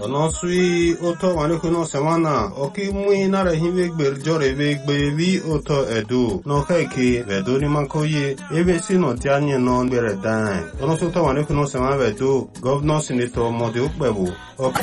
ono sui oto manekuno semana oki mui nara hive gber jore ve gbevi oto edu no keke vedo ni mankoye ebe sino tianye no bere dan ono so to manekuno semana vedo governor senator mode ukbebu